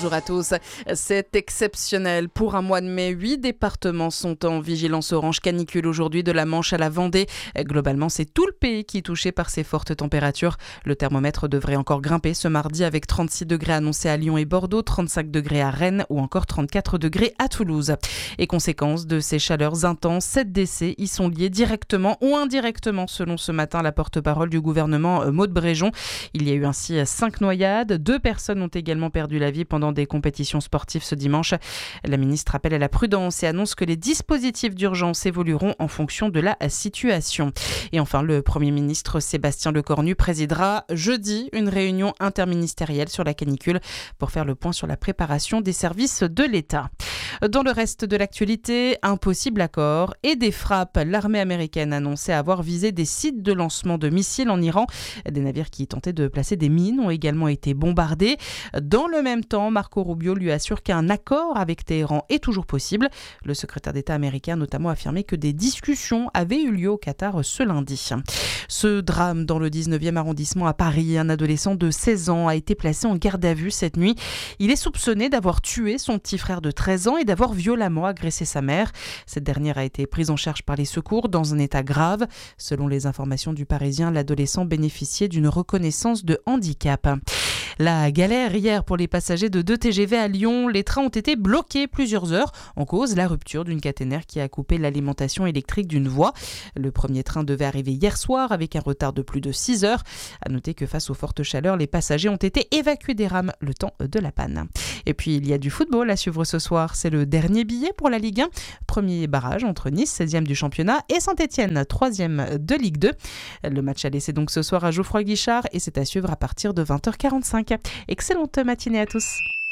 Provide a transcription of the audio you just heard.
bonjour à tous. C'est exceptionnel. Pour un mois de mai, 8 départements sont en vigilance orange canicule aujourd'hui, de la Manche à la Vendée. Globalement, c'est tout le pays qui est touché par ces fortes températures. Le thermomètre devrait encore grimper ce mardi avec 36 degrés annoncés à Lyon et Bordeaux, 35 degrés à Rennes ou encore 34 degrés à Toulouse. Et conséquence de ces chaleurs intenses, 7 décès y sont liés directement ou indirectement, selon ce matin la porte-parole du gouvernement Maud Bréjon. Il y a eu ainsi 5 noyades. 2 personnes ont également perdu la vie pendant des compétitions sportives ce dimanche. La ministre appelle à la prudence et annonce que les dispositifs d'urgence évolueront en fonction de la situation. Et enfin, le Premier ministre Sébastien Lecornu présidera jeudi une réunion interministérielle sur la canicule pour faire le point sur la préparation des services de l'État. Dans le reste de l'actualité, un possible accord et des frappes. L'armée américaine annonçait avoir visé des sites de lancement de missiles en Iran. Des navires qui tentaient de placer des mines ont également été bombardés. Dans le même temps, Marco Rubio lui assure qu'un accord avec Téhéran est toujours possible. Le secrétaire d'État américain a notamment affirmé que des discussions avaient eu lieu au Qatar ce lundi. Ce drame dans le 19e arrondissement à Paris, un adolescent de 16 ans a été placé en garde à vue cette nuit. Il est soupçonné d'avoir tué son petit frère de 13 ans et d'avoir violemment agressé sa mère. Cette dernière a été prise en charge par les secours dans un état grave. Selon les informations du Parisien, l'adolescent bénéficiait d'une reconnaissance de handicap. La galère hier pour les passagers de 2 TGV à Lyon. Les trains ont été bloqués plusieurs heures. En cause, la rupture d'une caténaire qui a coupé l'alimentation électrique d'une voie. Le premier train devait arriver hier soir avec un retard de plus de 6 heures. À noter que face aux fortes chaleurs, les passagers ont été évacués des rames le temps de la panne. Et puis il y a du football à suivre ce soir. C'est le dernier billet pour la Ligue 1. Premier barrage entre Nice, 16e du championnat, et Saint-Etienne, 3e de Ligue 2. Le match allait, c'est donc ce soir à Geoffroy Guichard et c'est à suivre à partir de 20h45. Excellente matinée à tous.